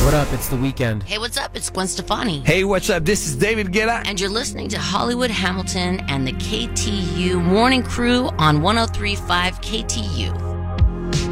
What up? It's the weekend. Hey, what's up? It's Gwen Stefani. Hey, what's up? This is David Guetta. And you're listening to Hollywood Hamilton and the KTU Morning Crew on 103.5 KTU.